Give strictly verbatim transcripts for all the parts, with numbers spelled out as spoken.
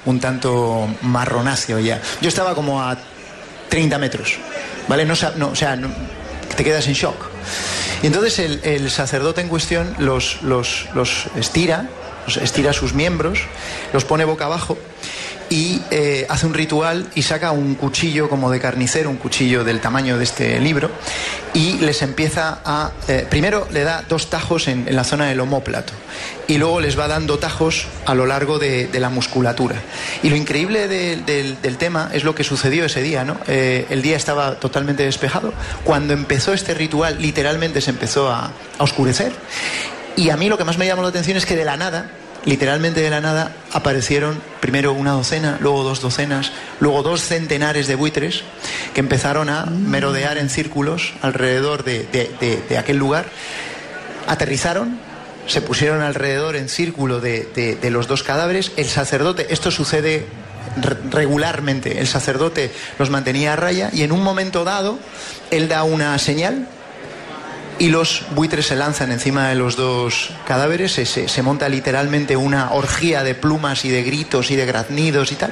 un tanto marronáceo ya. Yo estaba como a treinta metros, ¿vale? No, no, o sea, no, te quedas en shock. Y entonces el, el sacerdote en cuestión los, los, los estira, los estira sus miembros, los pone boca abajo y eh, hace un ritual y saca un cuchillo como de carnicero, un cuchillo del tamaño de este libro, y les empieza a... Eh, primero le da dos tajos en, en la zona del omóplato y luego les va dando tajos a lo largo de, de la musculatura. Y lo increíble de, de, del tema es lo que sucedió ese día, ¿no? Eh, el día estaba totalmente despejado. Cuando empezó este ritual, literalmente se empezó a, a oscurecer. Y a mí lo que más me llamó la atención es que de la nada, literalmente de la nada, aparecieron primero una docena, luego dos docenas, luego dos centenares de buitres que empezaron a merodear en círculos alrededor de, de, de, de aquel lugar. Aterrizaron, se pusieron alrededor en círculo de, de, de los dos cadáveres. El sacerdote, esto sucede regularmente, el sacerdote los mantenía a raya y en un momento dado él da una señal y los buitres se lanzan encima de los dos cadáveres, se, se, se monta literalmente una orgía de plumas y de gritos y de graznidos y tal.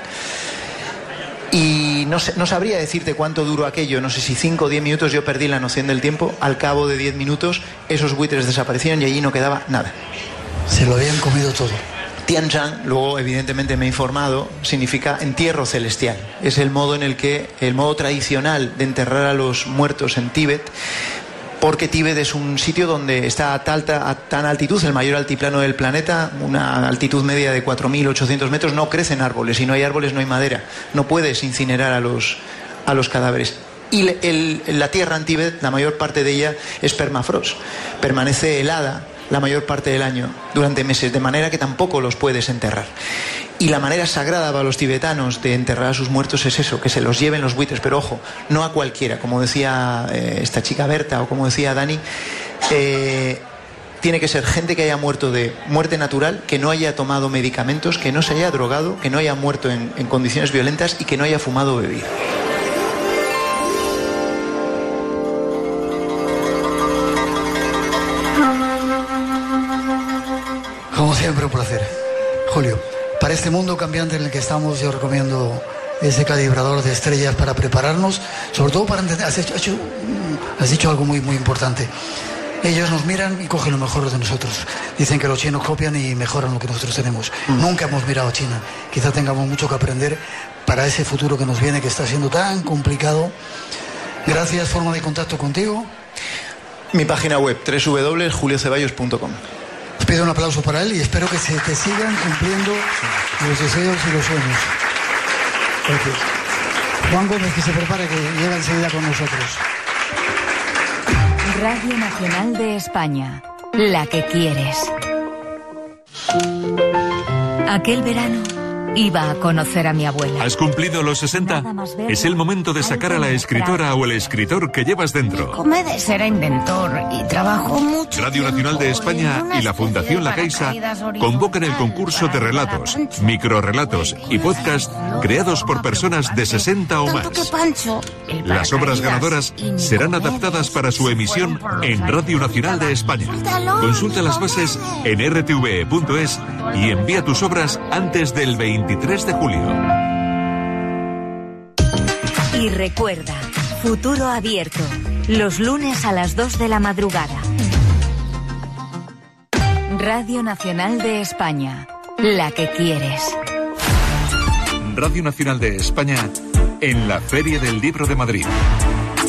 Y no, sé, no sabría decirte cuánto duró aquello, no sé si cinco o diez minutos, yo perdí la noción del tiempo. Al cabo de diez minutos esos buitres desaparecieron y allí no quedaba nada. Se lo habían comido todo. Tianzhan, luego evidentemente me he informado, significa entierro celestial. Es el modo en el que, el modo tradicional de enterrar a los muertos en Tíbet, porque Tíbet es un sitio donde está a, talta, a tan altitud, el mayor altiplano del planeta, una altitud media de cuatro mil ochocientos metros, no crecen árboles, si no hay árboles no hay madera, no puedes incinerar a los, a los cadáveres. Y el, la tierra en Tíbet, la mayor parte de ella es permafrost, permanece helada la mayor parte del año, durante meses, de manera que tampoco los puedes enterrar. Y la manera sagrada para los tibetanos de enterrar a sus muertos es eso, que se los lleven los buitres, pero ojo, no a cualquiera, como decía eh, esta chica Berta o como decía Dani, eh, tiene que ser gente que haya muerto de muerte natural, que no haya tomado medicamentos, que no se haya drogado, que no haya muerto en, en condiciones violentas y que no haya fumado o bebido. Como siempre, un placer. Julio, para este mundo cambiante en el que estamos, yo recomiendo ese calibrador de estrellas para prepararnos, sobre todo para entender. Has, hecho, hecho, has dicho algo muy, muy importante. Ellos nos miran y cogen lo mejor de nosotros. Dicen que los chinos copian y mejoran lo que nosotros tenemos. Mm. Nunca hemos mirado a China. Quizá tengamos mucho que aprender para ese futuro que nos viene, que está siendo tan complicado. Gracias. Forma de contacto contigo. Mi página web, doble u doble u doble u punto julio ceballos punto com. Os pido un aplauso para él y espero que se te sigan cumpliendo los deseos y los sueños. Gracias. Juan Gómez, que se prepare, que llega enseguida con nosotros. Radio Nacional de España, la que quieres. Aquel verano iba a conocer a mi abuela. ¿Has cumplido los sesenta? Es el momento de sacar a la escritora o el escritor que llevas dentro. Comedes era inventor y trabajó mucho. Radio Nacional de España y la Fundación La Caixa convocan el concurso de relatos, microrelatos y podcast creados por personas de sesenta o más. Las obras ganadoras serán adaptadas para su emisión en Radio Nacional de España. Consulta las bases en r t v e punto es y envía tus obras antes del veintitrés de julio. Y recuerda, Futuro Abierto, los lunes a las dos de la madrugada. Radio Nacional de España, la que quieres. Radio Nacional de España en la Feria del Libro de Madrid.